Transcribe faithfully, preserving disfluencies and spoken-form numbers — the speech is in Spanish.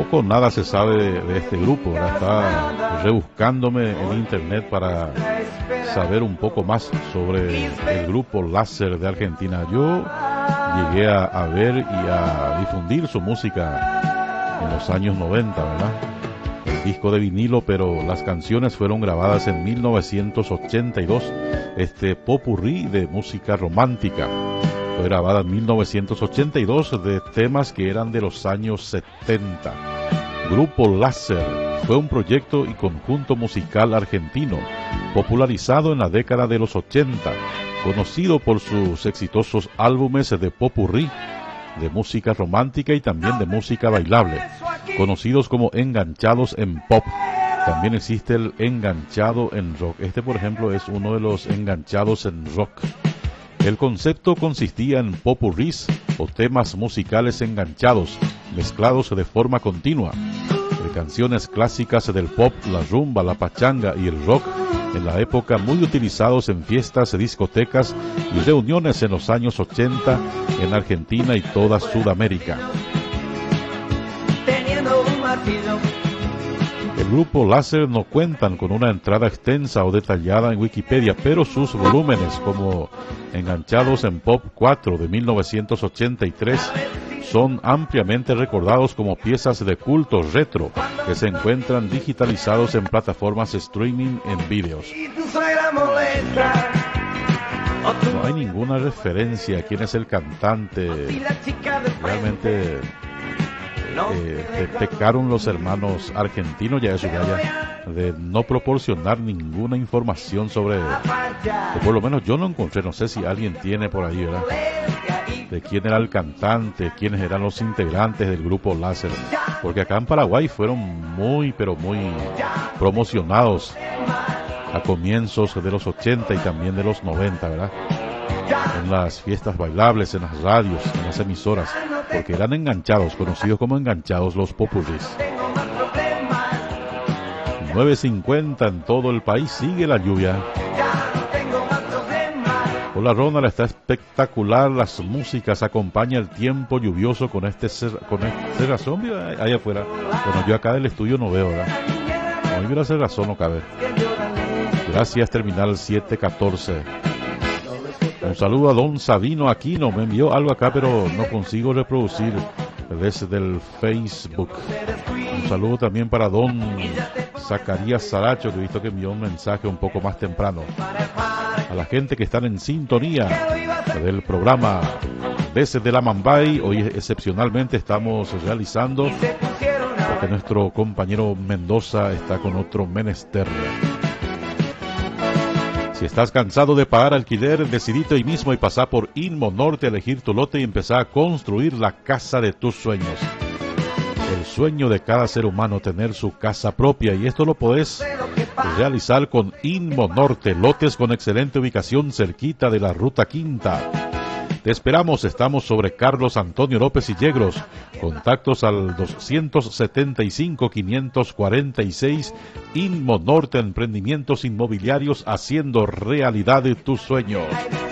poco o nada se sabe de, de este grupo, ¿verdad? Estaba rebuscándome en internet para saber un poco más sobre el grupo Láser de Argentina. Yo llegué a, a ver y a difundir su música en los años noventa, ¿verdad? El disco de vinilo, pero las canciones fueron grabadas en mil novecientos ochenta y dos, este popurrí de música romántica. Fue grabada en mil novecientos ochenta y dos de temas que eran de los años setenta. Grupo Láser fue un proyecto y conjunto musical argentino, popularizado en la década de los ochenta, conocido por sus exitosos álbumes de popurrí, de música romántica y también de música bailable, conocidos como enganchados en pop. También existe el enganchado en rock. Este, por ejemplo, es uno de los enganchados en rock. El concepto consistía en popurrís o temas musicales enganchados, mezclados de forma continua, de canciones clásicas del pop, la rumba, la pachanga y el rock, en la época muy utilizados en fiestas, discotecas y reuniones en los años ochenta en Argentina y toda Sudamérica. El grupo Láser no cuentan con una entrada extensa o detallada en Wikipedia, pero sus volúmenes, como Enganchados en Pop cuatro de mil novecientos ochenta y tres, son ampliamente recordados como piezas de culto retro que se encuentran digitalizados en plataformas streaming en vídeos. No hay ninguna referencia a quién es el cantante. Realmente eh, pecaron los hermanos argentinos, ya eso ya, de no proporcionar ninguna información sobre, o por lo menos yo no encontré, no sé si alguien tiene por ahí, ¿verdad?, de quién era el cantante, quiénes eran los integrantes del grupo Láser, porque acá en Paraguay fueron muy, pero muy promocionados a comienzos de los ochenta y también de los noventa, ¿verdad?, en las fiestas bailables, en las radios, en las emisoras, porque eran enganchados, conocidos como enganchados los popurrís. nueve cincuenta en todo el país, sigue la lluvia. Hola Ronald, está espectacular, las músicas, acompaña el tiempo lluvioso con este con este razón ahí afuera. Bueno, yo acá del estudio no veo, ¿verdad? No, mira ese razón, no cabe. Gracias, Terminal siete catorce. Un saludo a don Sabino Aquino, me envió algo acá, pero no consigo reproducir desde el Facebook. Un saludo también para don Zacarías Saracho, que he visto que envió un mensaje un poco más temprano. A la gente que están en sintonía del programa desde la Mambay, hoy excepcionalmente estamos realizando, porque nuestro compañero Mendoza está con otro menester. Si estás cansado de pagar alquiler, decidite hoy mismo y pasá por Inmo Norte a elegir tu lote y empezar a construir la casa de tus sueños. El sueño de cada ser humano, tener su casa propia, y esto lo podés realizar con Inmo Norte, lotes con excelente ubicación cerquita de la Ruta Quinta. Te esperamos, estamos sobre Carlos Antonio López y Yegros. Contactos al doscientos setenta y cinco, quinientos cuarenta y seis. Inmo Norte, emprendimientos inmobiliarios haciendo realidad de tus sueños.